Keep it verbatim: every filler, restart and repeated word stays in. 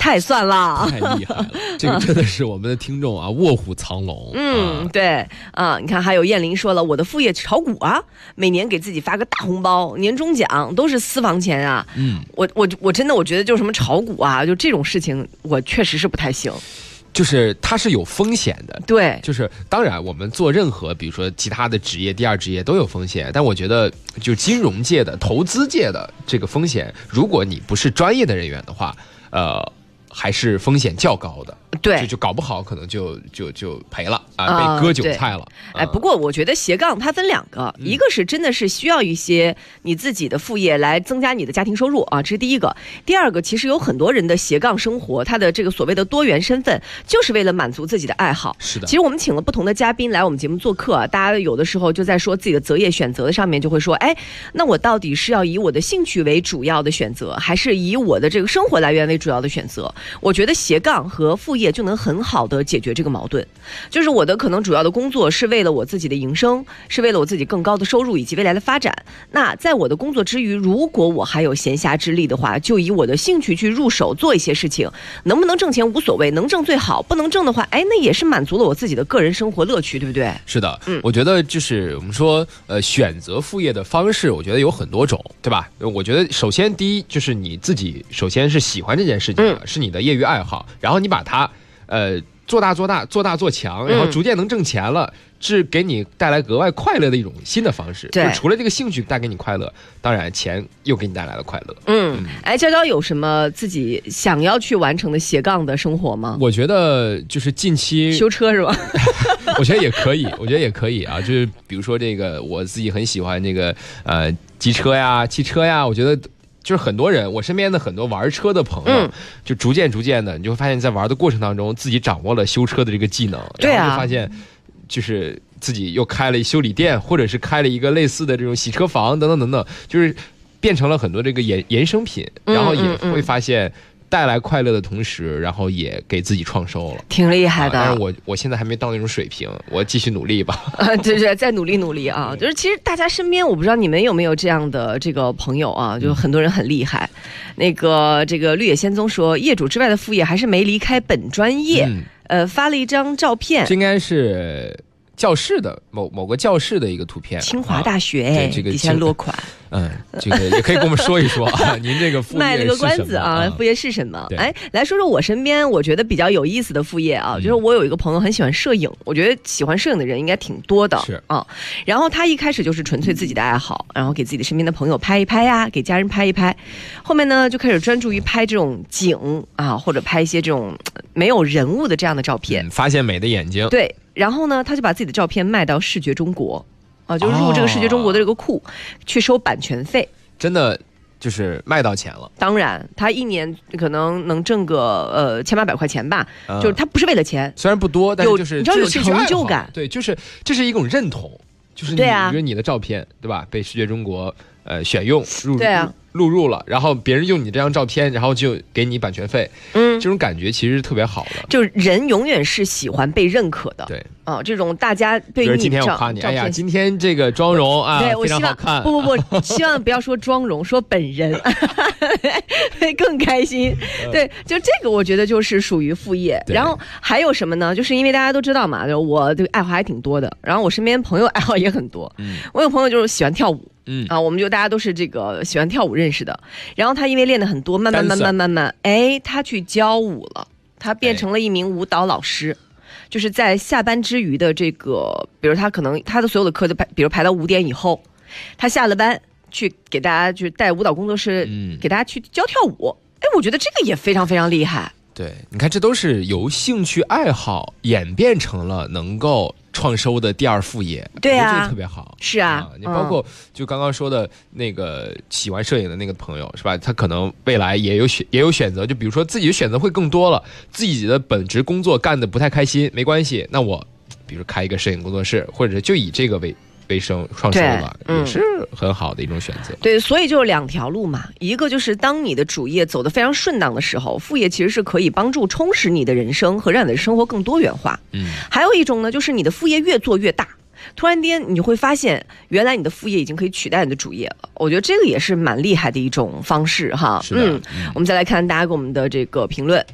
太算了， 太厉害了，这个真的是我们的听众啊，卧虎藏龙。 嗯，啊对啊，你看还有燕玲说了，我的副业炒股啊，每年给自己发个大红包，年终奖都是私房钱啊。嗯，我我我真的我觉得就什么炒股啊，就这种事情，我确实是不太行。 就是它是有风险的， 对， 就是当然我们做任何比如说其他的职业第二职业都有风险，但我觉得就金融界的投资界的这个风险，如果你不是专业的人员的话，呃还是风险较高的， 对， 就就搞不好可能就就就赔了啊、呃，被割韭菜了。 哎，不过我觉得斜杠它分两个，一个是真的是需要一些你自己的副业来增加你的家庭收入啊，这是第一个。第二个，其实有很多人的斜杠生活，他的这个所谓的多元身份，就是为了满足自己的爱好。 是的。 其实我们请了不同的嘉宾来我们节目做客、啊，大家有的时候就在说自己的择业选择的上面，就会说，哎，那我到底是要以我的兴趣为主要的选择，还是以我的这个生活来源为主要的选择？我觉得斜杠和副业就能很好的解决这个矛盾，就是我的可能主要的工作是为了我自己的营生，是为了我自己更高的收入以及未来的发展。那在我的工作之余，如果我还有闲暇之力的话，就以我的兴趣去入手做一些事情，能不能挣钱无所谓，能挣最好，不能挣的话，哎，那也是满足了我自己的个人生活乐趣，对不对？ 是的，嗯，我觉得就是我们说，呃，选择副业的方式，我觉得有很多种，对吧？我觉得首先第一就是你自己首先是喜欢这件事情的，嗯、是你的业余爱好，然后你把它呃做大做大做大做强，然后逐渐能挣钱了，是给你带来格外快乐的一种新的方式。 对， 除了这个兴趣带给你快乐，当然钱又给你带来了快乐。 嗯，哎，娇娇有什么自己想要去完成的斜杠的生活吗？ 我觉得就是近期修车是吧？ 我觉得也可以，我觉得也可以啊。就是比如说这个，我自己很喜欢这个呃机车呀、汽车呀，我觉得。就是很多人，我身边的很多玩车的朋友，嗯、就逐渐逐渐的，你就会发现，在玩的过程当中，自己掌握了修车的这个技能， 对啊， 然后就发现，就是自己又开了修理店，或者是开了一个类似的这种洗车房等等等等，就是变成了很多这个衍衍生品，然后也会发现。带来快乐的同时，然后也给自己创收了， 挺厉害的。 啊、但是我我现在还没到那种水平，我继续努力吧。 啊，对对，再努力努力啊！就是其实大家身边，我不知道你们有没有这样的这个朋友啊，就很多人很厉害。嗯、那个这个绿野仙踪说，业主之外的副业还是没离开本专业。嗯、呃，发了一张照片， 这应该是教室的某某个教室的一个图片， 清华大学哎、啊，这个底下落款。 嗯，这个也可以跟我们说一说啊，您这个副业卖了个关子啊，副业是什么？哎，来说说我身边我觉得比较有意思的副业啊，嗯、就是我有一个朋友很喜欢摄影，我觉得喜欢摄影的人应该挺多的， 是啊。然后他一开始就是纯粹自己的爱好，然后给自己的身边的朋友拍一拍呀、啊，给家人拍一拍，后面呢就开始专注于拍这种景啊，或者拍一些这种没有人物的这样的照片， 嗯、发现美的眼睛。 对，然后呢，他就把自己的照片卖到视觉中国。啊，就入这个视觉中国的这个库，哦、去收版权费， 真的就是卖到钱了。 当然，他一年可能能挣个呃千八百块钱吧，嗯、就是他不是为了钱， 虽然不多，但是就是你知道有成就感， 对，就是这是一种认同，就是你对啊， 比如你的照片对吧，被视觉中国呃选用入对啊。 录入了，然后别人用你这张照片，然后就给你版权费，嗯，这种感觉其实是特别好的。 就人永远是喜欢被认可的， 对， 啊、呃，这种大家对你今天我夸你，哎呀，今天这个妆容啊， 对我希望非常好看。 不不不，希望不要说妆容，说本人会更开心。对，就这个我觉得就是属于副业。然后还有什么呢？就是因为大家都知道嘛，就我这个爱好还挺多的，然后我身边朋友爱好也很多。嗯，我有朋友就是喜欢跳舞。嗯啊，我们就大家都是这个喜欢跳舞认识的，然后他因为练得很多，慢慢慢慢慢慢，哎，他去教舞了，他变成了一名舞蹈老师，哎、就是在下班之余的这个，比如他可能他的所有的课都排，比如排到五点以后，他下了班去给大家去带舞蹈工作室，嗯，给大家去教跳舞，哎，我觉得这个也非常非常厉害。 对，你看这都是由兴趣爱好演变成了能够创收的第二副业， 对啊， 这个特别好。 是啊， 啊你包括就刚刚说的那个喜欢摄影的那个朋友是吧？他可能未来也有选也有选择，就比如说自己的选择会更多了，自己的本职工作干得不太开心，没关系，那我比如开一个摄影工作室，或者就以这个为为生创收了，嗯、也是很好的一种选择。 对，所以就是两条路嘛，一个就是当你的主业走得非常顺当的时候，副业其实是可以帮助充实你的人生和让你的生活更多元化。嗯，还有一种呢，就是你的副业越做越大，突然间你会发现，原来你的副业已经可以取代你的主业了。我觉得这个也是蛮厉害的一种方式哈。 是的， 嗯，嗯我们再来看大家给我们的这个评论。